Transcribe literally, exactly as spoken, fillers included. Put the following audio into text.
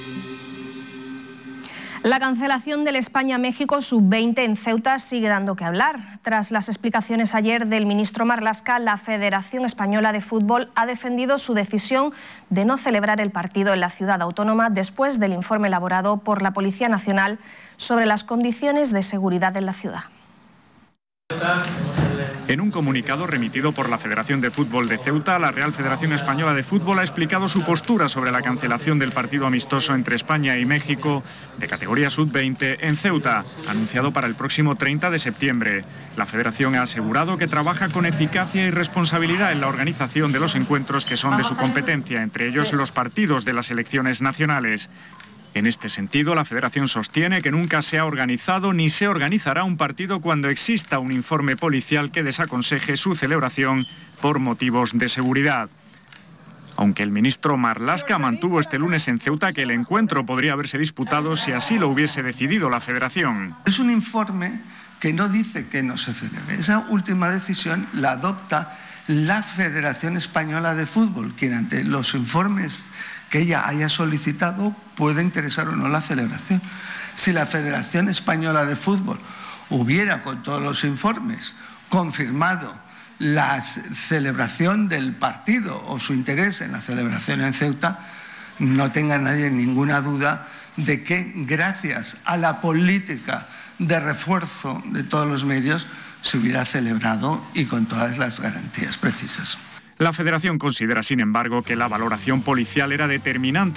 La cancelación del España-México sub veinte en Ceuta sigue dando que hablar. Tras las explicaciones ayer del ministro Marlaska, la Federación Española de Fútbol ha defendido su decisión de no celebrar el partido en la ciudad autónoma después del informe elaborado por la Policía Nacional sobre las condiciones de seguridad en la ciudad. En un comunicado remitido por la Federación de Fútbol de Ceuta, la Real Federación Española de Fútbol ha explicado su postura sobre la cancelación del partido amistoso entre España y México de categoría sub veinte en Ceuta, anunciado para el próximo treinta de septiembre. La Federación ha asegurado que trabaja con eficacia y responsabilidad en la organización de los encuentros que son de su competencia, entre ellos los partidos de las selecciones nacionales. En este sentido, la Federación sostiene que nunca se ha organizado ni se organizará un partido cuando exista un informe policial que desaconseje su celebración por motivos de seguridad. Aunque el ministro Marlaska mantuvo este lunes en Ceuta que el encuentro podría haberse disputado si así lo hubiese decidido la Federación. Es un informe que no dice que no se celebre. Esa última decisión la adopta la Federación Española de Fútbol, quien ante los informes que ella haya solicitado puede interesar o no la celebración. Si la Federación Española de Fútbol hubiera, con todos los informes, confirmado la celebración del partido o su interés en la celebración en Ceuta, no tenga nadie ninguna duda de que gracias a la política de refuerzo de todos los medios se hubiera celebrado y con todas las garantías precisas. La Federación considera, sin embargo, que la valoración policial era determinante